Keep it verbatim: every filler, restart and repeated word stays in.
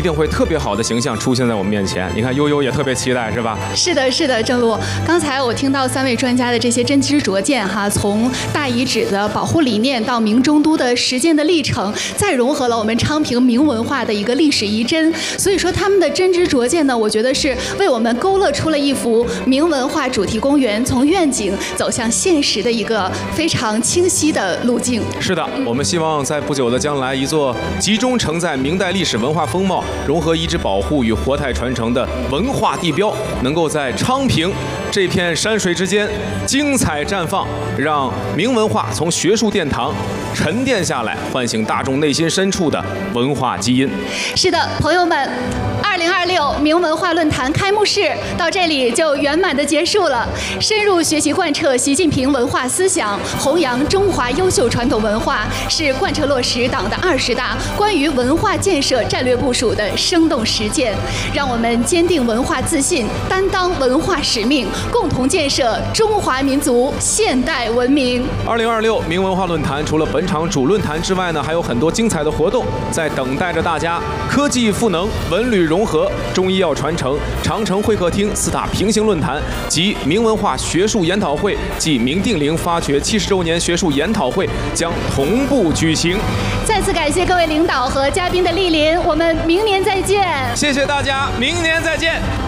定会特别好的形象出现在我们面前。你看悠悠也特别期待，是吧？ 是的，是的，郑璐。刚才我听到三位专家的这些真知灼见哈，从大遗址的保护理念到明中都的实践的历程，再融合了我们昌平明文化的一个历史遗珍。所以说他们的真知灼见呢，我觉得是为我们勾勒出了一幅明文化主题公园从愿景走向现实的一个非常清晰的路径。 是的，我们希望在不久的将来，一座集中承载明代历史文化风貌、融合遗址保护与活态传承的文化地标，能够在昌平这片山水之间精彩绽放，让明文化从学术殿堂沉淀下来，唤醒大众内心深处的文化基因。 是的，朋友们，二零二六明文化论坛开幕式到这里就圆满的结束了。深入学习贯彻习近平文化思想，弘扬中华优秀传统文化，是贯彻落实党的二十大关于文化建设战略部署的生动实践。让我们坚定文化自信，担当文化使命，共同建设中华民族现代文明。 二零二六明文化论坛除了本场主论坛之外呢，还有很多精彩的活动在等待着大家。科技赋能、文旅融合、中医药传承、长城会客厅四大平行论坛及明文化学术研讨会暨明定陵发掘七十周年学术研讨会将同步举行。 再次感谢各位领导和嘉宾的莅临，我们明年再见。 谢谢大家，明年再见。